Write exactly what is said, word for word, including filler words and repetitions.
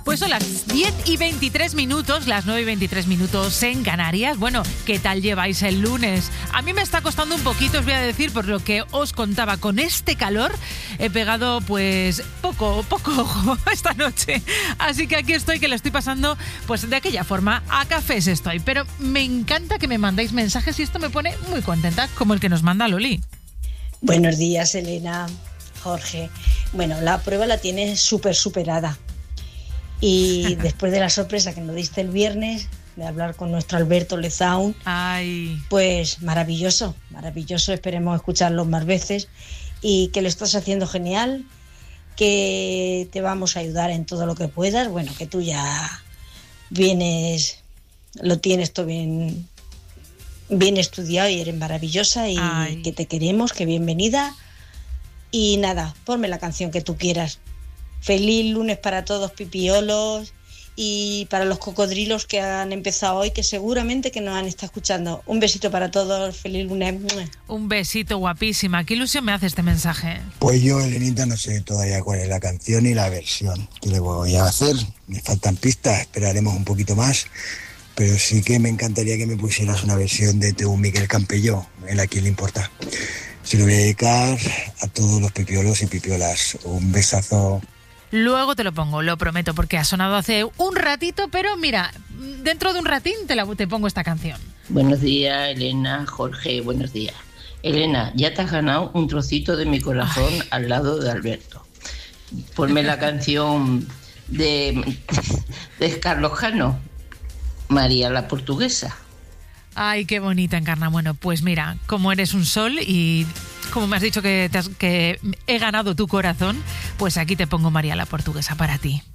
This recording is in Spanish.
Pues son las diez y veintitrés minutos, las nueve y veintitrés minutos en Canarias. Bueno, ¿qué tal lleváis el lunes? A mí me está costando un poquito, os voy a decir, por lo que os contaba. Con este calor he pegado pues poco, poco ojo esta noche. Así que aquí estoy, que lo estoy pasando pues de aquella forma. A cafés estoy, pero me encanta que me mandéis mensajes y esto me pone muy contenta, como el que nos manda Loli. Buenos días, Elena, Jorge. Bueno, la prueba la tienes súper superada. Y después de la sorpresa que nos diste el viernes, de hablar con nuestro Alberto Lezaun, Ay. pues maravilloso, maravilloso. Esperemos escucharlo más veces y que lo estás haciendo genial, que te vamos a ayudar en todo lo que puedas. Bueno, que tú ya vienes, lo tienes todo bien, bien estudiado y eres maravillosa y Ay. que te queremos, que bienvenida. Y nada, ponme la canción que tú quieras. Feliz lunes para todos, pipiolos, y para los cocodrilos que han empezado hoy, que seguramente que nos han estado escuchando. Un besito para todos, feliz lunes. Un besito, guapísima. Qué ilusión me hace este mensaje. Pues yo, Elenita, no sé todavía cuál es la canción y la versión. ¿Qué le voy a hacer? Me faltan pistas, esperaremos un poquito más. Pero sí que me encantaría que me pusieras una versión de Teu Miguel Campelló, el A Quién Le Importa. Se lo voy a dedicar a todos los pipiolos y pipiolas. Un besazo. Luego te lo pongo, lo prometo, porque ha sonado hace un ratito, pero mira, dentro de un ratín te, la, te pongo esta canción. Buenos días, Elena, Jorge, buenos días. Elena, ya te has ganado un trocito de mi corazón Ay. al lado de Alberto. Ponme la canción de, de Carlos Jano, María la Portuguesa. Ay, qué bonita, Encarna. Bueno, pues mira, como eres un sol y como me has dicho que, te has, que he ganado tu corazón, pues aquí te pongo María la Portuguesa para ti.